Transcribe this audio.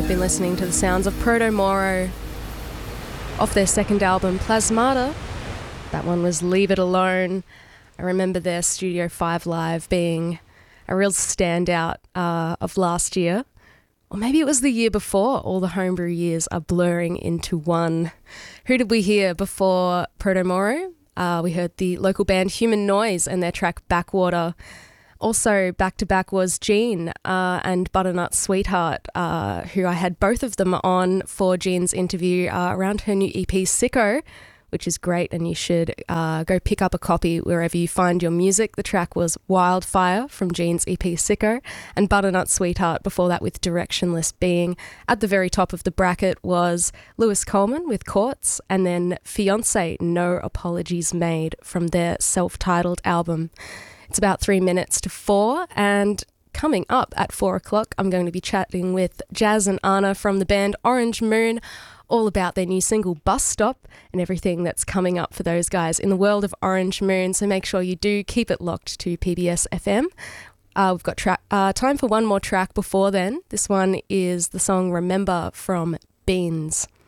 been listening to the sounds of Proto Moro off their second album, Plasmata. That one was Leave It Alone. I remember their Studio 5 Live being a real standout of last year. Or maybe it was the year before. All the homebrew years are blurring into one. Who did we hear before Proto Moro? We heard the local band Human Noise and their track Backwater. Also, back-to-back was Jean and Butternut Sweetheart, who I had both of them on for Jean's interview around her new EP, Sicko, which is great, and you should go pick up a copy wherever you find your music. The track was Wildfire from Jean's EP, Sicko, and Butternut Sweetheart before that with Directionless Being. At the very top of the bracket was Lewis Coleman with Courts, and then Fiancé, No Apologies Made from their self-titled album. It's about 3 minutes to 4, and coming up at 4 o'clock, I'm going to be chatting with Jazz and Anna from the band Orange Moon, all about their new single Bus Stop and everything that's coming up for those guys in the world of Orange Moon. So make sure you do keep it locked to PBS FM. We've got time for one more track before then. This one is the song Remember from Beans.